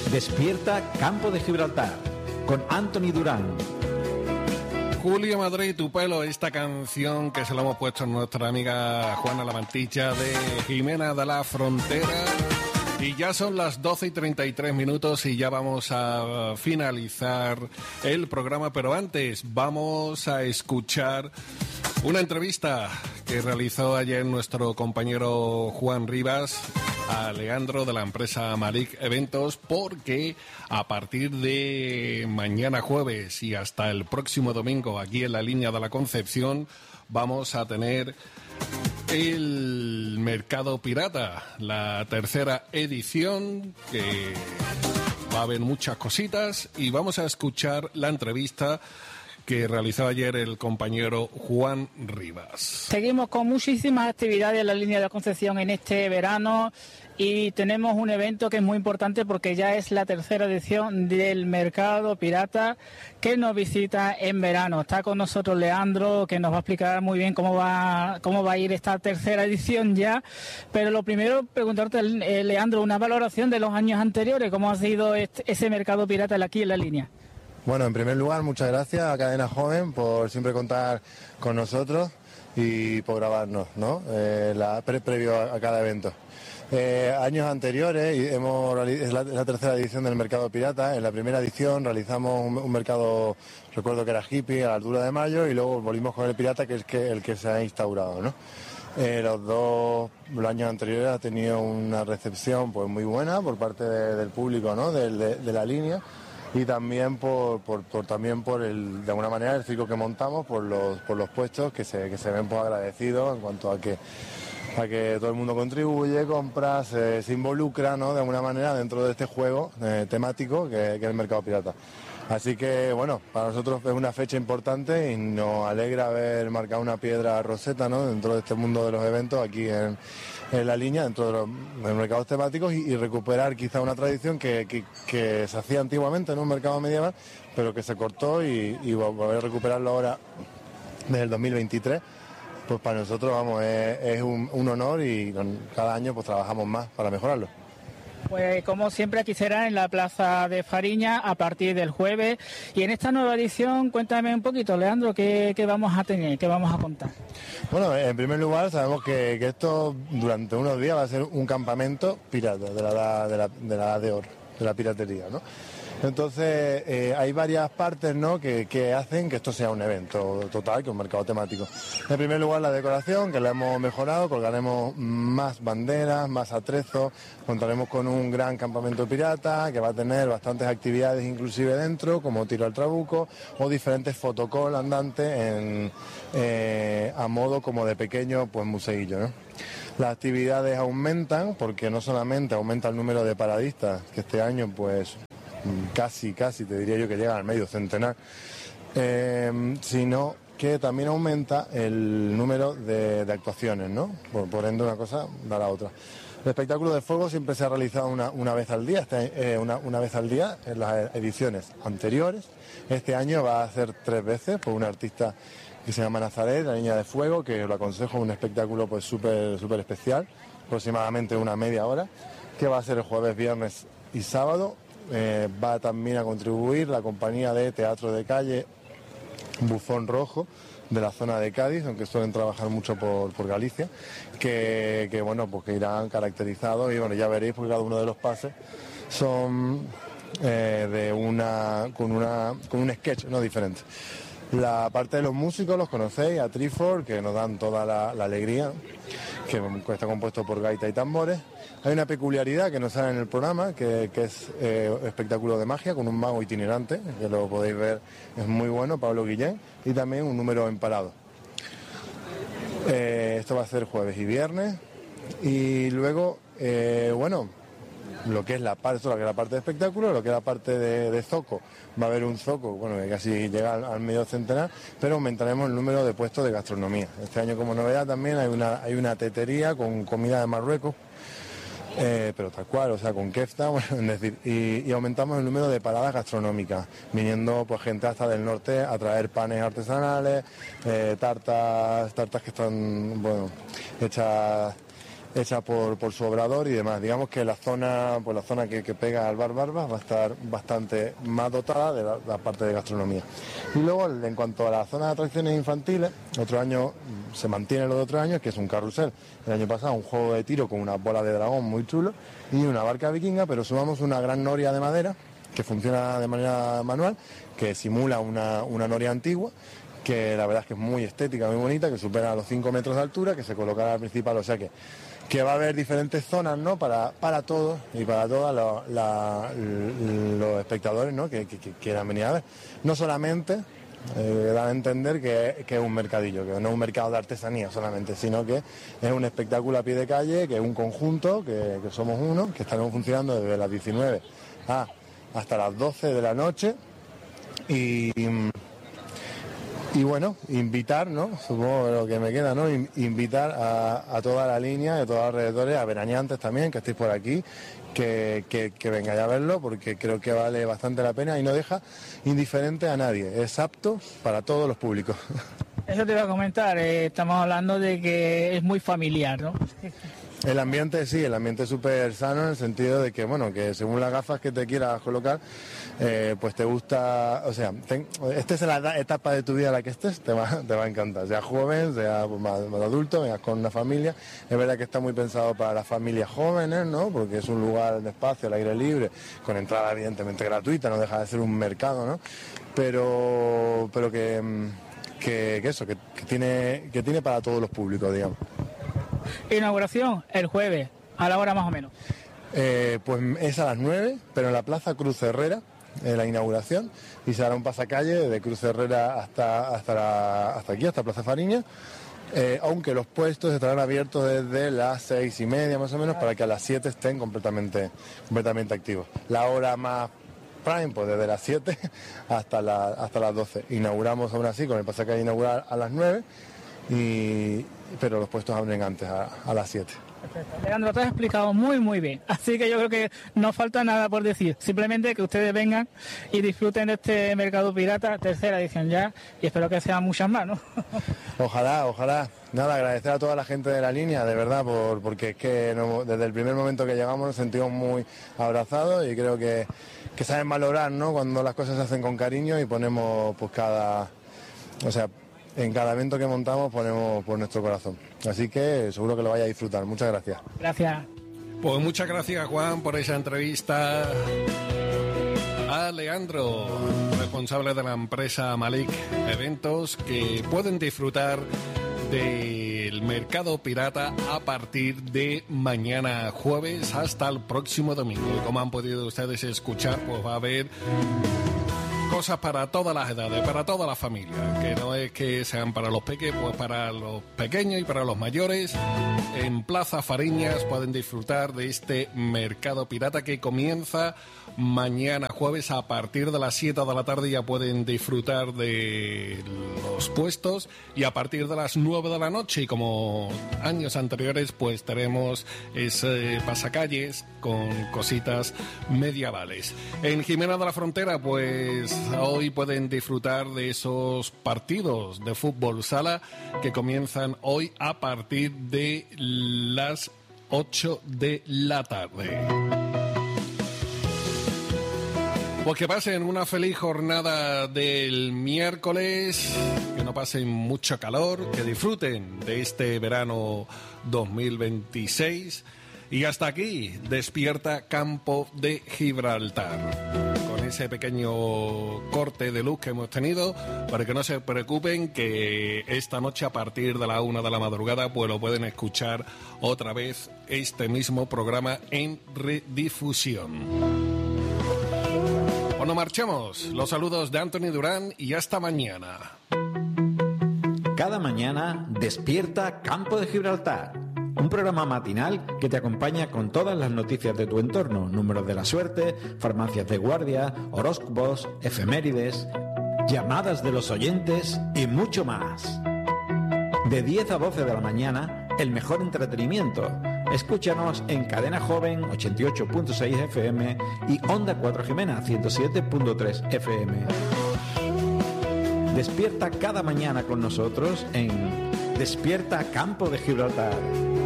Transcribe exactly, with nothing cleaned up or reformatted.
Despierta Campo de Gibraltar con Anthony Durán. Julio Madrid, tu pelo, esta canción que se la hemos puesto a nuestra amiga Juana La Mantilla de Jimena de la Frontera. Y ya son las doce y treinta y tres minutos y ya vamos a finalizar el programa, pero antes vamos a escuchar una entrevista que realizó ayer nuestro compañero Juan Rivas a Leandro de la empresa Maric Eventos, porque a partir de mañana jueves y hasta el próximo domingo aquí en la línea de la Concepción vamos a tener el Mercado Pirata, la tercera edición, que va a haber muchas cositas y vamos a escuchar la entrevista que realizó ayer el compañero Juan Rivas. Seguimos con muchísimas actividades en la línea de la Concepción en este verano y tenemos un evento que es muy importante porque ya es la tercera edición del Mercado Pirata que nos visita en verano. Está con nosotros Leandro, que nos va a explicar muy bien cómo va cómo va a ir esta tercera edición ya. Pero lo primero, preguntarte, eh, Leandro, una valoración de los años anteriores, cómo ha sido este, ese Mercado Pirata aquí en la línea. Bueno, en primer lugar, muchas gracias a Cadena Joven por siempre contar con nosotros y por grabarnos, ¿no? Eh, la, pre, previo a, a cada evento. Eh, años anteriores, hemos, es la, la tercera edición del Mercado Pirata. En la primera edición realizamos un, un mercado, recuerdo que era hippie, a la altura de mayo, y luego volvimos con el Pirata, que es que, el que se ha instaurado, ¿no? Eh, los dos los años anteriores ha tenido una recepción pues muy buena por parte de, del público, ¿no? De, de, de la línea. Y también por, por, por también por el, de alguna manera, el circo que montamos, por los, por los puestos que se, que se ven pues agradecidos en cuanto a que, a que todo el mundo contribuye, compra, se, se involucra, ¿no? De alguna manera dentro de este juego eh, temático que, que es el Mercado Pirata. Así que bueno, para nosotros es una fecha importante y nos alegra haber marcado una piedra roseta, ¿no? Dentro de este mundo de los eventos aquí en, en la línea, dentro de los, de los mercados temáticos y, y recuperar quizá una tradición que, que, que se hacía antiguamente en un mercado medieval, pero que se cortó y, y volver a recuperarlo ahora desde el dos mil veintitrés. Pues para nosotros, vamos, es, es un, un honor y cada año pues trabajamos más para mejorarlo. Pues como siempre aquí será en la Plaza de Fariña a partir del jueves. Y en esta nueva edición, cuéntame un poquito, Leandro, ¿qué, qué vamos a tener, qué vamos a contar? Bueno, en primer lugar sabemos que, que esto durante unos días va a ser un campamento pirata de la edad de, la, de, la edad de oro, de la piratería, ¿no? Entonces eh, hay varias partes, ¿no? que, que hacen que esto sea un evento total, que un mercado temático. En primer lugar, la decoración, que la hemos mejorado, colgaremos más banderas, más atrezos, contaremos con un gran campamento pirata que va a tener bastantes actividades inclusive dentro, como tiro al trabuco o diferentes fotocall andantes en, eh, a modo como de pequeño pues museillo, ¿no? Las actividades aumentan porque no solamente aumenta el número de paradistas, que este año pues casi, casi te diría yo que llega al medio centenar, eh, sino que también aumenta el número de, de actuaciones, ¿no? Por, por ende una cosa da la otra. El espectáculo de fuego siempre se ha realizado una, una vez al día, este, eh, una, una vez al día en las ediciones anteriores. Este año va a ser tres veces por una artista que se llama Nazaret, la Niña de Fuego, que os lo aconsejo, un espectáculo pues súper súper especial, aproximadamente una media hora, que va a ser el jueves, viernes y sábado. Eh, va también a contribuir la compañía de teatro de calle Bufón Rojo de la zona de Cádiz, aunque suelen trabajar mucho por, por Galicia, que, que bueno, pues que irán caracterizados y bueno, ya veréis porque cada uno de los pases son eh, de una con una con un sketch, no diferente. La parte de los músicos los conocéis, a Trifor, que nos dan toda la, la alegría, que está compuesto por gaita y tambores. Hay una peculiaridad que no sale en el programa, que, que es eh, espectáculo de magia con un mago itinerante, que lo podéis ver, es muy bueno, Pablo Guillén, y también un número empalado. Eh, esto va a ser jueves y viernes, y luego, eh, bueno, lo que es la parte, lo que es la parte de espectáculo, lo que es la parte de, de zoco, va a haber un zoco, bueno, que casi llega al, al medio centenar, pero aumentaremos el número de puestos de gastronomía. Este año como novedad también hay una, hay una tetería con comida de Marruecos, Eh, pero tal cual, o sea, con kefta, bueno, es decir, y, y aumentamos el número de paradas gastronómicas, viniendo pues gente hasta del norte a traer panes artesanales, eh, tartas, tartas que están, bueno, hechas hecha por, por su obrador y demás. Digamos que la zona, pues la zona que, que pega al Bar Barbas va a estar bastante más dotada de la, la parte de gastronomía. Y luego, en cuanto a la zona de atracciones infantiles, otro año se mantiene lo de otro año, que es un carrusel. El año pasado un juego de tiro con unas bolas de dragón muy chulo y una barca vikinga, pero sumamos una gran noria de madera que funciona de manera manual, que simula una, una noria antigua, que la verdad es que es muy estética, muy bonita, que supera los cinco metros de altura, que se colocará al principal, o sea que, que va a haber diferentes zonas, ¿no?, para, para todos y para todos los, la, los espectadores, ¿no?, que, que, que quieran venir a ver. No solamente eh, dan a entender que, que es un mercadillo, que no es un mercado de artesanía solamente, sino que es un espectáculo a pie de calle, que es un conjunto, que, que somos uno, que estaremos funcionando desde las diecinueve a, hasta las doce de la noche y... Y bueno, invitar, ¿no? Supongo lo que me queda, ¿no? Invitar a, a toda la línea, de todos los alrededores, a veraneantes también, que estéis por aquí, que, que, que vengáis a verlo, porque creo que vale bastante la pena y no deja indiferente a nadie. Es apto para todos los públicos. Eso te iba a comentar, eh, estamos hablando de que es muy familiar, ¿no? El ambiente sí, el ambiente es súper sano en el sentido de que, bueno, que según las gafas que te quieras colocar, eh, pues te gusta, o sea, ten, estés en la etapa de tu vida en la que estés, te va, te va a encantar, sea joven, sea pues, más, más adulto, vengas con una familia. Es verdad que está muy pensado para las familias jóvenes, ¿no?, porque es un lugar de espacio, al aire libre, con entrada evidentemente gratuita, no deja de ser un mercado, ¿no?, pero, pero que, que, que eso, que, que, tiene, que tiene para todos los públicos, digamos. Inauguración el jueves, a la hora más o menos. Eh, pues es a las nueve, pero en la Plaza Cruz Herrera, eh, la inauguración, y se hará un pasacalle de Cruz Herrera hasta, hasta, la, hasta aquí, hasta Plaza Fariña, eh, aunque los puestos estarán abiertos desde las seis y media más o menos, para que a las siete estén completamente, completamente activos. La hora más prime, pues desde las siete hasta, la, hasta las doce. Inauguramos aún así con el pasacalle inaugural a las nueve, y, pero los puestos abren antes, a, a las siete. Perfecto. Leandro, te has explicado muy muy bien, así que yo creo que no falta nada por decir, simplemente que ustedes vengan y disfruten de este Mercado Pirata, tercera edición ya, y espero que sean muchas más, ¿no? Ojalá, ojalá. Nada, agradecer a toda la gente de la línea, de verdad, por, porque es que no, desde el primer momento que llegamos nos sentimos muy abrazados y creo que, que saben valorar, ¿no?, cuando las cosas se hacen con cariño y ponemos pues cada, o sea, en cada evento que montamos ponemos por nuestro corazón. Así que seguro que lo vaya a disfrutar. Muchas gracias. Gracias. Pues muchas gracias, Juan, por esa entrevista a Leandro, responsable de la empresa Malik Eventos, que pueden disfrutar del Mercado Pirata a partir de mañana jueves hasta el próximo domingo. Y como han podido ustedes escuchar, pues va a haber cosas para todas las edades, para toda la familia, que no es que sean para los pequeños, pues para los pequeños y para los mayores. En Plaza Fariñas pueden disfrutar de este Mercado Pirata que comienza mañana jueves a partir de las siete de la tarde. Ya pueden disfrutar de los puestos y a partir de las nueve de la noche, y como años anteriores, pues tenemos ese pasacalles con cositas medievales. En Jimena de la Frontera, pues hoy pueden disfrutar de esos partidos de fútbol sala que comienzan hoy a partir de las ocho de la tarde. Pues que pasen una feliz jornada del miércoles, que no pasen mucho calor, que disfruten de este verano dos mil veintiséis. Y hasta aquí, Despierta Campo de Gibraltar. Con ese pequeño corte de luz que hemos tenido, para que no se preocupen que esta noche a partir de la una de la madrugada pues lo pueden escuchar otra vez este mismo programa en redifusión. Bueno, marchamos. Los saludos de Anthony Durán y hasta mañana. Cada mañana despierta Campo de Gibraltar. Un programa matinal que te acompaña con todas las noticias de tu entorno, números de la suerte, farmacias de guardia, horóscopos, efemérides, llamadas de los oyentes y mucho más. De diez a doce de la mañana, el mejor entretenimiento. Escúchanos en Cadena Joven ochenta y ocho punto seis F M y Onda cuatro Jimena ciento siete punto tres F M. Despierta cada mañana con nosotros en Despierta Campo de Gibraltar.